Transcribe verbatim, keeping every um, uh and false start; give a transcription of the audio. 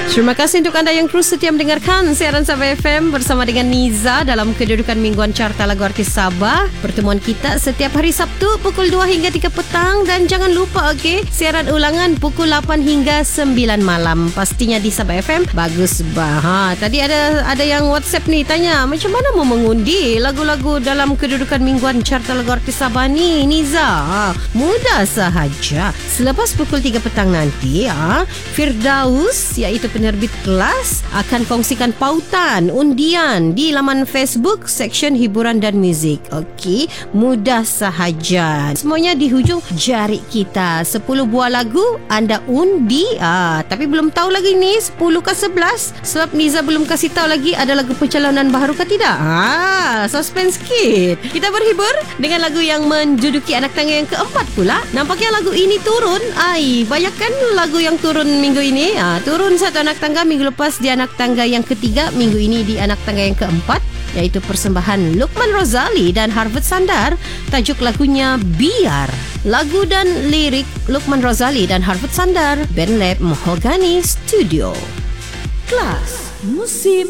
Terima kasih untuk anda yang terus setia mendengarkan siaran Sabah F M bersama dengan Niza dalam kedudukan mingguan Carta Lagu Artis Sabah. Pertemuan kita setiap hari Sabtu pukul dua hingga tiga petang dan jangan lupa okey, siaran ulangan pukul lapan hingga sembilan malam. Pastinya di Sabah F M. Bagus bah. Ha, tadi ada ada yang WhatsApp ni tanya macam mana mau mengundi lagu-lagu dalam kedudukan mingguan Carta Lagu Artis Sabah ni, Niza. Ha, mudah sahaja. Selepas pukul tiga petang nanti, ha, Firdaus iaitu penerbit kelas akan kongsikan pautan undian di laman Facebook seksyen hiburan dan muzik. Okey, mudah sahaja. Semuanya di hujung jari kita. sepuluh buah lagu anda undi. Ah, tapi belum tahu lagi ni sepuluh ke sebelas sebab Niza belum kasih tahu lagi ada lagu pencalonan baru ke tidak. Ah, suspense sikit. Kita berhibur dengan lagu yang menduduki anak tangga yang keempat pula. Nampaknya lagu ini turun. Ai, banyakkan lagu yang turun minggu ini. Ah, turun satu anak tangga minggu lepas di anak tangga yang ketiga, minggu ini di anak tangga yang keempat, iaitu persembahan Luqman Rozali dan Harvard Sandar. Tajuk lagunya Biar. Lagu dan lirik Luqman Rozali dan Harvard Sandar, Band Lab Mahogany Studio. Kelas Musim